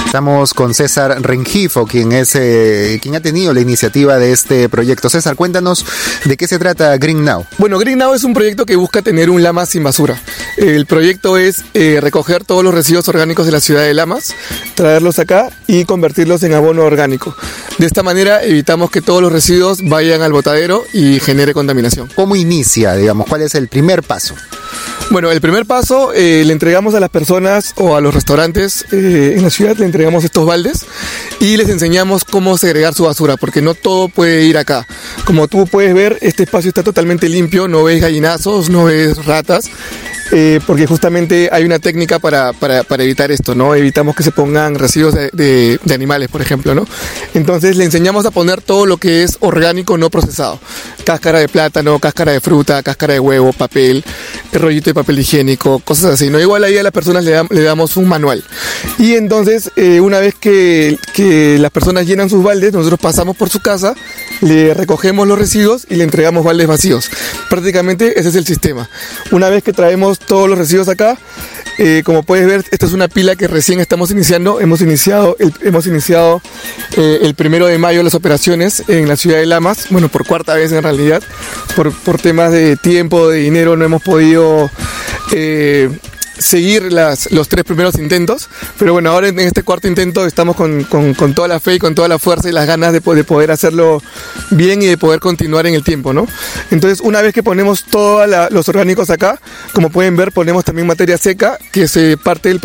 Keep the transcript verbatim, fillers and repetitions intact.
Estamos con César Rengifo, quien es eh, quien ha tenido la iniciativa de este proyecto. César, cuéntanos de qué se trata Green Now. Bueno, Green Now es un proyecto que busca tener un Lamas sin basura. El proyecto es eh, recoger todos los residuos orgánicos de la ciudad de Lamas, traerlos acá y convertirlos en abono orgánico. De esta manera evitamos que todos los residuos vayan al botadero y genere contaminación. ¿Cómo inicia, digamos? ¿Cuál es el primer paso? Bueno, el primer paso eh, le entregamos a las personas o a los restaurantes eh, en la ciudad, le entregamos estos baldes y les enseñamos cómo segregar su basura, porque no todo puede ir acá. Como tú puedes ver, este espacio está totalmente limpio, no ves gallinazos, no ves ratas, eh, porque justamente hay una técnica para, para, para evitar esto, ¿no? Evitamos que se pongan residuos de, de, de animales, por ejemplo, ¿no? Entonces le enseñamos a poner todo lo que es orgánico no procesado. Cáscara de plátano, cáscara de fruta, cáscara de huevo, papel, rollito de papel higiénico, cosas así, ¿no? Igual ahí a las personas le, da, le damos un manual. Y entonces, eh, una vez que, que las personas llenan sus baldes, nosotros pasamos por su casa, le recogemos los residuos y le entregamos baldes vacíos. Prácticamente ese es el sistema. Una vez que traemos todos los residuos acá, eh, como puedes ver, esta es una pila que recién estamos iniciando. Hemos iniciado el, hemos iniciado eh, el primero de mayo las operaciones en la ciudad de Lamas, bueno, por cuarta vez en realidad, por, por temas de tiempo, de dinero, no hemos podido eh, seguir las, los tres primeros intentos, pero bueno, ahora en este cuarto intento estamos con, con, con toda la fe y con toda la fuerza y las ganas de, de poder hacerlo bien y de poder continuar en el tiempo, ¿no? Entonces, una vez que ponemos todos los orgánicos acá, como pueden ver, ponemos también materia seca, que se parte del